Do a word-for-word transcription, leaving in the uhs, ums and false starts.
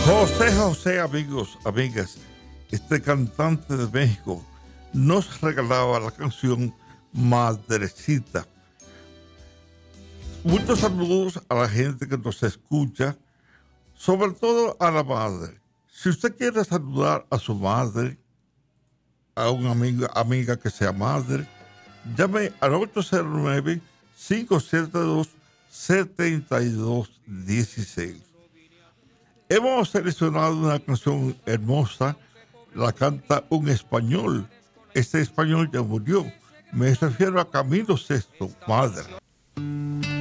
José José, amigos, amigas, este cantante de México nos regalaba la canción Madrecita. Muchos saludos a la gente que nos escucha, sobre todo a la madre. Si usted quiere saludar a su madre, a una amiga, amiga que sea madre, llame al ocho cero nueve, cinco siete dos, siete dos uno seis. Hemos seleccionado una canción hermosa, la canta un español. Este español ya murió. Me refiero a Camilo Sesto, madre.